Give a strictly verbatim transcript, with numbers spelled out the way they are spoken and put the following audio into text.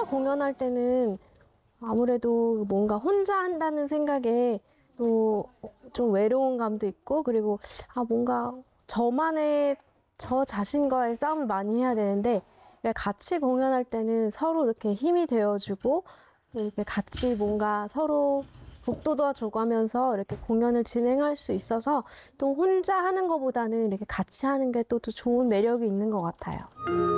공연할 때는 아무래도 뭔가 혼자 한다는 생각에 또 좀 외로운 감도 있고, 그리고 아 뭔가 저만의 저 자신과의 싸움을 많이 해야 되는데, 같이 공연할 때는 서로 이렇게 힘이 되어주고 이렇게 같이 뭔가 서로 북돋아 줘가면서 이렇게 공연을 진행할 수 있어서 또 혼자 하는 것보다는 이렇게 같이 하는 게 또 더 좋은 매력이 있는 것 같아요.